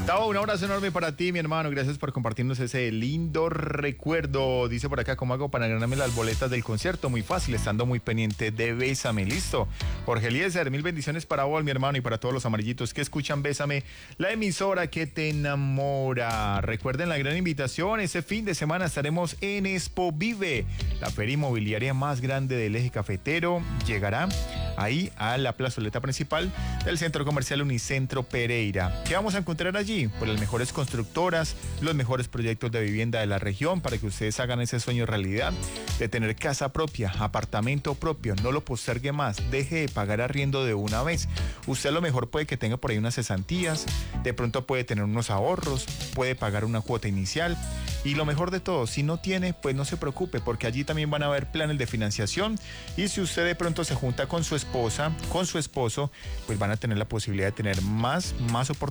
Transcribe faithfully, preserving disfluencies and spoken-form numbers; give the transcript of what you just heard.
Tavo, un abrazo enorme para ti, mi hermano. Gracias por compartirnos ese lindo recuerdo. Dice por acá, ¿cómo hago para ganarme las boletas del concierto? Muy fácil, estando muy pendiente de Bésame. Listo. Jorge Eliezer, mil bendiciones para vos, mi hermano, y para todos los amarillitos que escuchan Bésame, la emisora que te enamora. Recuerden la gran invitación. Ese fin de semana estaremos en Expo Vive, la feria inmobiliaria más grande del eje cafetero. Llegará ahí a la plazoleta principal del centro comercial Unicentro Pereira. ¿Qué vamos a encontrar allí? Pues las mejores constructoras, los mejores proyectos de vivienda de la región para que ustedes hagan ese sueño realidad de tener casa propia, apartamento propio. No lo postergue más, deje de pagar arriendo de una vez. Usted a lo mejor puede que tenga por ahí unas cesantías, de pronto puede tener unos ahorros, puede pagar una cuota inicial. Y lo mejor de todo, si no tiene, pues no se preocupe, porque allí también van a haber planes de financiación. Y si usted de pronto se junta con su esposa, con su esposo, pues van a tener la posibilidad de tener más, más oportunidades